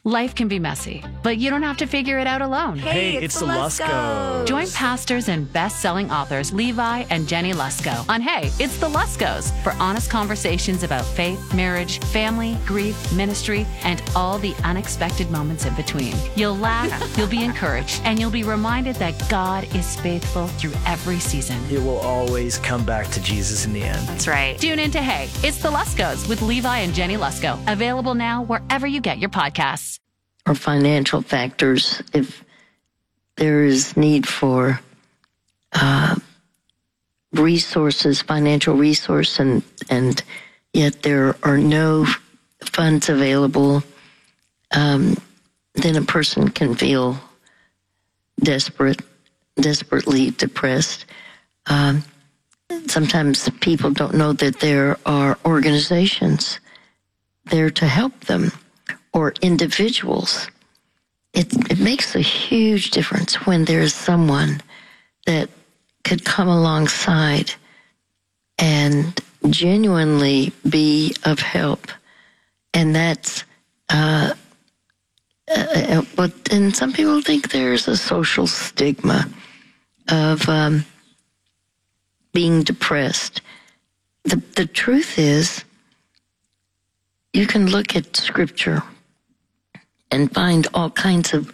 Life can be messy, but you don't have to figure it out alone. Hey, it's the Luskos. Join pastors and best-selling authors Levi and Jenny Lusko on Hey, It's the Luskos for honest conversations about faith, marriage, family, grief, ministry, and all the unexpected moments in between. You'll laugh, you'll be encouraged, and you'll be reminded that God is faithful through every season. It will always come back to Jesus in the end. That's right. Tune in to Hey, It's the Luskos with Levi and Jenny Lusko. Available now wherever you get your podcasts. Or financial factors, if there is need for resources, financial resource, and yet there are no funds available, then a person can feel desperately depressed. Sometimes people don't know that there are organizations there to help them, or individuals. It makes a huge difference when there is someone that could come alongside and genuinely be of help. And that's and some people think there's a social stigma of being depressed. The truth is, you can look at Scripture and find all kinds of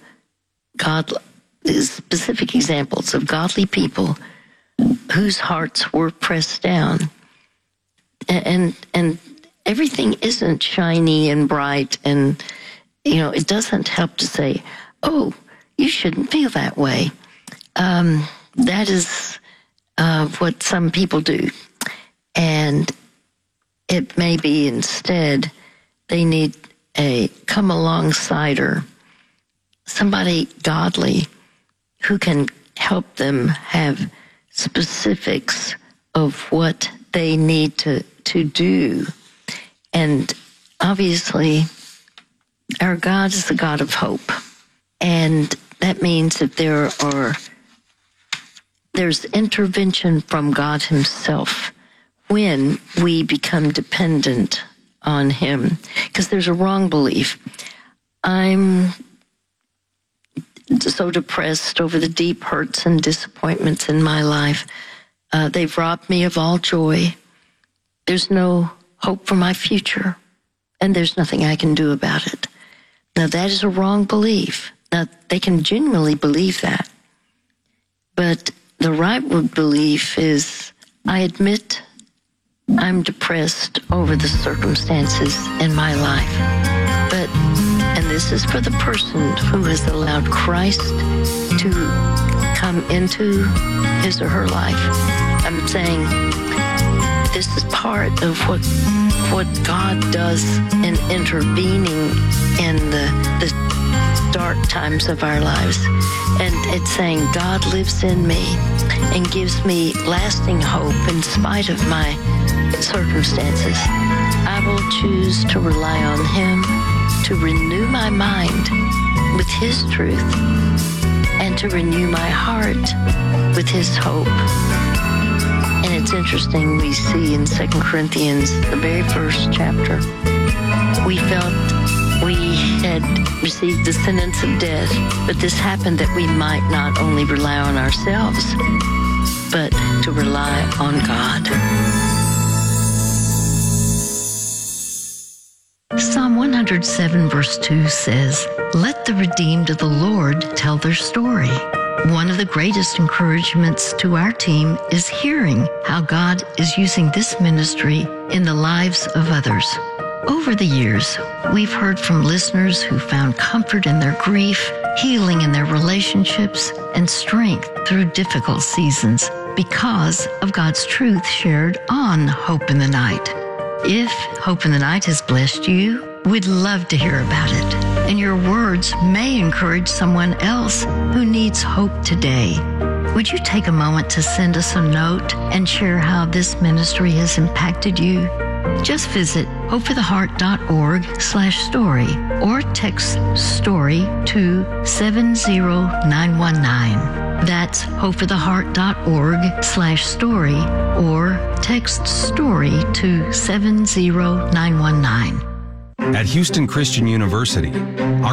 specific examples of godly people whose hearts were pressed down. And everything isn't shiny and bright, and, it doesn't help to say, oh, you shouldn't feel that way. That is what some people do. And it may be instead they need a come alongside-er, somebody godly who can help them have specifics of what they need to do. And obviously, our God is the God of hope. And that means that there's intervention from God himself when we become dependent on him, because there's a wrong belief. I'm so depressed over the deep hurts and disappointments in my life. They've robbed me of all joy. There's no hope for my future, and there's nothing I can do about it. Now, that is a wrong belief. Now, they can genuinely believe that. But the right belief is, I admit I'm depressed over the circumstances in my life. And this is for the person who has allowed Christ to come into his or her life. I'm saying this is part of what God does in intervening in the dark times of our lives. And it's saying God lives in me and gives me lasting hope in spite of my circumstances. I will choose to rely on him to renew my mind with his truth and to renew my heart with his hope. And it's interesting, we see in 2 Corinthians, the very first chapter, we felt we had received the sentence of death, but this happened that we might not only rely on ourselves, but to rely on God. Psalm 107 verse 2 says, "Let the redeemed of the Lord tell their story." One of the greatest encouragements to our team is hearing how God is using this ministry in the lives of others. Over the years, we've heard from listeners who found comfort in their grief, healing in their relationships, and strength through difficult seasons because of God's truth shared on Hope in the Night. If Hope in the Night has blessed you, we'd love to hear about it. And your words may encourage someone else who needs hope today. Would you take a moment to send us a note and share how this ministry has impacted you? Just visit hopefortheheart.org/story or text STORY to 70919. That's hopefortheheart.org/story or text STORY to 70919. At Houston Christian University,